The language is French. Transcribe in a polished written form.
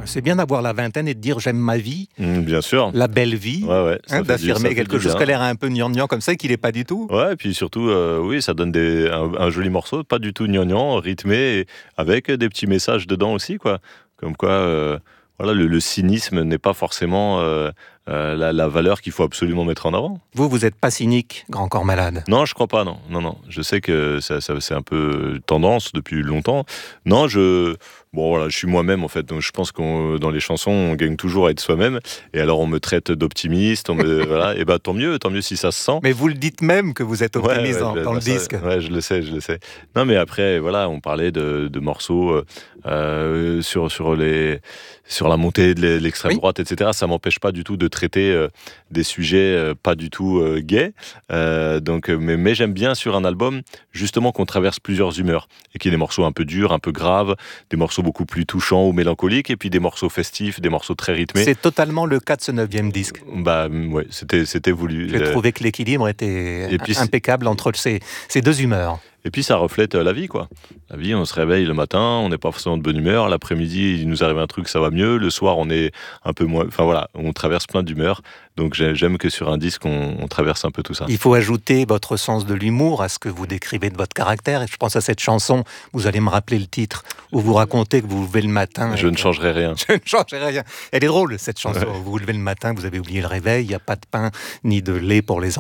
C'est bien d'avoir la vingtaine et de dire j'aime ma vie, Bien sûr. la belle vie, Ouais, d'affirmer quelque chose qui a l'air un peu gnangnan comme ça et qui n'est pas du tout. Ouais, et puis surtout, oui, ça donne un joli morceau, pas du tout gnangnan, rythmé, et avec des petits messages dedans aussi, quoi. Comme quoi, voilà, le cynisme n'est pas forcément la valeur qu'il faut absolument mettre en avant. Vous n'êtes pas cynique, Grand Corps Malade. Non, je crois pas, non. Je sais que ça c'est un peu tendance depuis longtemps. Non, bon voilà, je suis moi-même en fait. Donc je pense que dans les chansons, on gagne toujours à être soi-même. Et alors on me traite d'optimiste, voilà. Et tant mieux si ça se sent. Mais vous le dites même que vous êtes optimiste dans le disque. Ouais, je le sais. Non, mais après, voilà, on parlait de morceaux sur la montée de l'extrême droite, etc. Ça m'empêche pas du tout de traiter des sujets pas du tout gays. Mais j'aime bien sur un album justement qu'on traverse plusieurs humeurs et qu'il y ait des morceaux un peu durs, un peu graves, des morceaux beaucoup plus touchants ou mélancoliques, et puis des morceaux festifs, des morceaux très rythmés. C'est totalement le cas de ce 9e disque. Ouais, c'était voulu. J'ai trouvé que l'équilibre était impeccable entre ces deux humeurs. Et puis ça reflète la vie, quoi. La vie, on se réveille le matin, on n'est pas forcément de bonne humeur. L'après-midi, il nous arrive un truc, ça va mieux. Le soir, on est un peu moins... Enfin voilà, on traverse plein d'humeurs. Donc j'aime que sur un disque, on traverse un peu tout ça. Il faut ajouter votre sens de l'humour à ce que vous décrivez de votre caractère. Et je pense à cette chanson, vous allez me rappeler le titre, où vous racontez que vous vous levez le matin... Je ne changerai rien. Je ne changerai rien. Elle est drôle, cette chanson. Ouais. Vous vous levez le matin, vous avez oublié le réveil, il n'y a pas de pain ni de lait pour les